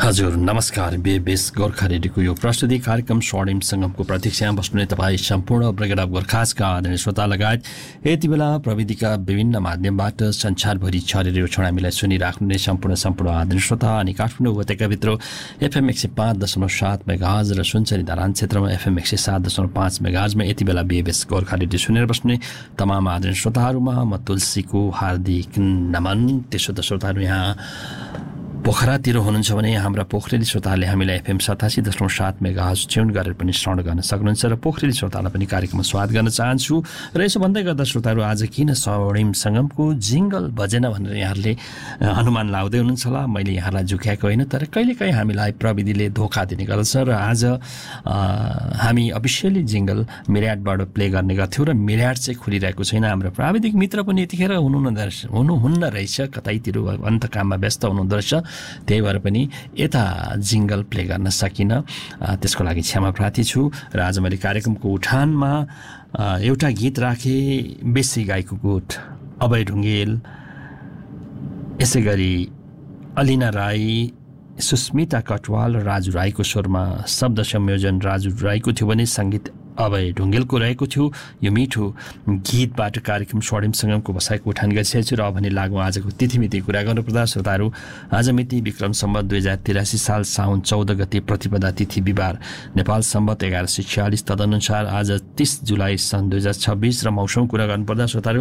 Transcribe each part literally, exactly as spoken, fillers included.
हजुर नमस्कार। बेबेस गोर्खा रेडियोको यो प्रस्तुति कार्यक्रम स्वर्णिम सङ्गमको प्रतीक्षामा बस्नुहुने तपाईँ सम्पूर्ण ब्रिगेड अफ गोर्खासका आदरणीय श्रोता लगायत यति बेला प्रविधिका विभिन्न माध्यमबाट संसारभरि छरेर यो क्षण हामीलाई सुनिराख्नुहुने सम्पूर्ण सम्पूर्ण आदरणीय श्रोता अनि काठमाडौँ उपत्यकाभित्र एफएम एक सय पाँच दशमलव सात मेगाहर्ज र सुनचरी धारान क्षेत्रमा एफएम एक सय सात दशमलव पाँच मेगाहर्जमा यति बेला बेबेस गोर्खा रेडियो सुनेर बस्ने तमाम आदरणीय श्रोताहरूमा म तुलसीको हार्दिक नमन। त्यसो त श्रोताहरू यहाँ पोखरातिर हुनुहुन्छ भने हाम्रा पोखरेली श्रोताहरूले हामीलाई एफएम सतासी दशमलव सात मेगाहर्ज ट्युन गरेर पनि श्रवण गर्न सक्नुहुन्छ र पोखरेली श्रोतालाई पनि कार्यक्रममा स्वागत गर्न चाहन्छु। र यसो भन्दै गर्दा श्रोताहरू आज किन स्वर्णिम सङ्गमको जिङ्गल बजेन भनेर यहाँहरूले अनुमान लाउँदै हुनुहुन्छ होला। मैले यहाँलाई झुक्याएको होइन, तर कहिलेकाहीँ हामीलाई प्रविधिले धोका दिने गर्दछ र आज हामी अफिसियली जिङ्गल मिर्याटबाट प्ले गर्ने गर्थ्यौँ र मिर्याट चाहिँ खुलिरहेको छैन। हाम्रो प्राविधिक मित्र पनि यतिखेर हुनुहुन्न हुनुहुन्न रहेछ, कतैतिर अन्त काममा व्यस्त हुनुहुँदो रहेछ, त्यही भएर पनि यता जिङ्गल प्ले गर्न सकिनँ। त्यसको लागि क्षमा प्रार्थी छु। र आज मैले कार्यक्रमको उठानमा एउटा गीत राखेँ, बेसी गाईको गोठ, अभय ढुङ्गेल, यसै गरी अलिना राई, सुस्मिता कटवाल र राजु राईको स्वरमा शब्द संयोजन राजु राईको थियो भने सङ्गीत अभय ढुङ्गेलको रहेको थियो। यो मिठो गीतबाट कार्यक्रम स्वर्णिम सङ्गमको बसाइको उठान गरिसकेको छु। र अब भने लागौँ आजको तिथिमिति कुरा गर्नुपर्दा श्रोताहरू आज मिति विक्रम सम्वत दुई हजार तिरासी साल साउन चौध गते प्रतिपदा तिथि बिहिबार, नेपाल सम्वत एघार सय छ्यालिस तदनुसार आज तिस जुलाई सन् दुई हजार छब्बिस। र मौसम कुरा गर्नुपर्दा श्रोताहरू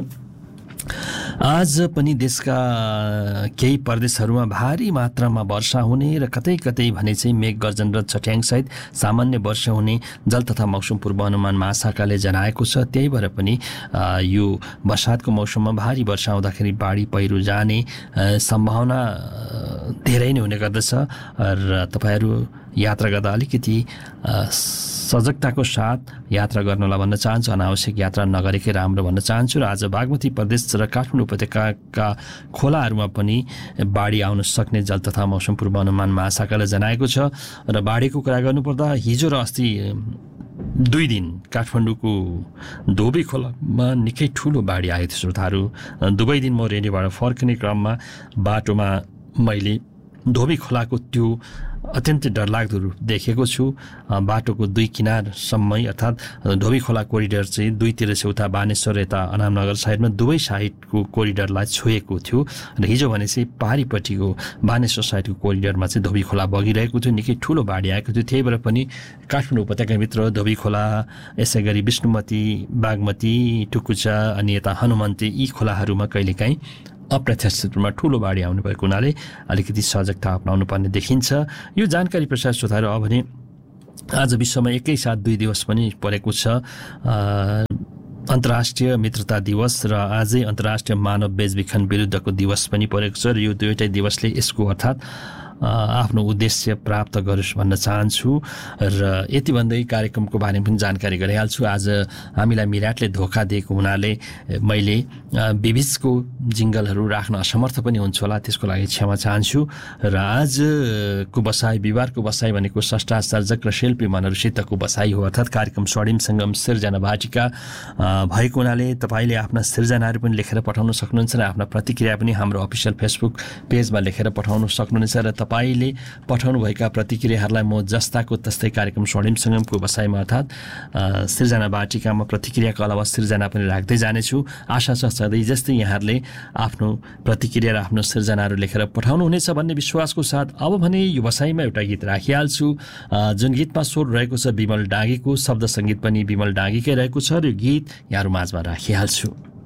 आज पनि देशका केही प्रदेशहरूमा भारी मात्रामा वर्षा हुने र कतै कतै भने चाहिँ मेघ गर्जन र छट्याङसहित सामान्य वर्षा हुने जल तथा मौसम पूर्वानुमान महाशाखाले जनाएको छ। त्यही भएर पनि यो बर्सातको मौसममा भारी वर्षा हुँदाखेरि बाढी पहिरो जाने सम्भावना धेरै नै हुने गर्दछ। र तपाईँहरू यात्रा गर्दा अलिकति सजगताको साथ यात्रा गर्नलाई भन्न चाहन्छु, अनावश्यक यात्रा नगरेकै राम्रो भन्न चाहन्छु। र आज बागमती प्रदेश र काठमाडौँ उपत्यकाका खोलाहरूमा पनि बाढी आउन सक्ने जल तथा मौसम पूर्वानुमान महाशाखाले जनाएको छ। र बाढीको कुरा गर्नुपर्दा हिजो र अस्ति दुई दिन काठमाडौँको धोबी खोलामा निकै ठुलो बाढी आएको थियो श्रोताहरू। दुवै दिन म रेलीबाट फर्किने क्रममा बाटोमा मैले धोबी खोलाको त्यो अत्यन्तै डरलाग्दो रूप देखेको छु। बाटोको दुई किनारसम्मै अर्थात् धोबी खोला कोरिडोर चाहिँ दुईतिर छ, उता बानेश्वर यता अनामनगर साइडमा दुवै साइडको कोरिडोरलाई छोएको थियो। र हिजो भने चाहिँ पहाडीपट्टिको बानेश्वर साइडको कोरिडोरमा चाहिँ धोबी खोला बगिरहेको थियो, निकै ठुलो बाढी आएको थियो। त्यही भएर पनि काठमाडौँ उपत्यकाभित्र धोबी खोला, यसै गरी विष्णुमती, बागमती, टुकुचा अनि यता हनुमन्ती, यी खोलाहरूमा कहिलेकाहीँ अप्रत्याशित रूपमा ठुलो बाढी आउनु भएको हुनाले अलिकति सजगता अपनाउनु पर्ने देखिन्छ। यो जानकारी प्रसार श्रोताहरू अब भने आज विश्वमा एकैसाथ दुई दिवस पनि परेको छ। अन्तर्राष्ट्रिय मित्रता दिवस र आजै अन्तर्राष्ट्रिय मानव बेचबिखन विरुद्धको दिवस पनि परेको छ। र यो दुईवटै दिवसले यसको अर्थात् आफ्नो उद्देश्य प्राप्त गरोस् भन्न चाहन्छु। र यति भन्दै कार्यक्रमको बारेमा पनि जानकारी गराइहाल्छु। आज हामीलाई मिराटले धोका दिएको हुनाले मैले बिबिचको जिङ्गलहरू राख्न असमर्थ पनि हुन्छु होला, त्यसको लागि क्षमा चाहन्छु। र आजको बसाइ, बिहिबारको बसाइ भनेको स्रष्टा सर्जक र शिल्पी मनहरूसितको बसाइ हो, अर्थात् कार्यक्रम स्वर्णिम सङ्गम सिर्जना वाटिका भएको हुनाले तपाईँले आफ्ना सिर्जनाहरू पनि लेखेर पठाउन सक्नुहुन्छ र आफ्ना प्रतिक्रिया पनि हाम्रो अफिसियल फेसबुक पेजमा लेखेर पठाउन सक्नुहुनेछ। र तपाईँले पठाउनुभएका प्रतिक्रियाहरूलाई म जस्ताको तस्तै कार्यक्रम स्वर्णिम सङ्गमको बसाइमा अर्थात् सिर्जना वाटिकामा प्रतिक्रियाको अलावा सिर्जना पनि राख्दै जानेछु। आशा छ सधैँ जस्तै यहाँहरूले आफ्नो प्रतिक्रिया र आफ्नो सिर्जनाहरू लेखेर पठाउनुहुनेछ भन्ने विश्वासको साथ अब भने यो बसाइमा एउटा गीत राखिहाल्छु, जुन गीतमा स्वर रहेको छ विमल डाँगीको, शब्द सङ्गीत पनि विमल डाँगीकै रहेको छ। र यो गीत यहाँहरू माझमा राखिहाल्छु।